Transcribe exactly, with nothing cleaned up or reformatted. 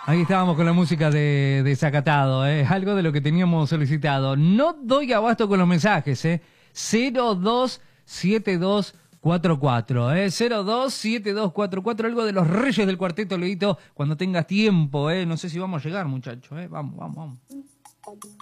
Ahí estábamos con la música de, de Zacatado, ¿eh? Algo de lo que teníamos solicitado. No doy abasto con los mensajes, ¿eh? cero dos siete dos cuatro cuatro, ¿eh? cero dos siete dos cuatro cuatro, algo de los Reyes del Cuarteto, Leito, cuando tengas tiempo, ¿eh? No sé si vamos a llegar, muchachos, ¿eh? Vamos, vamos, vamos.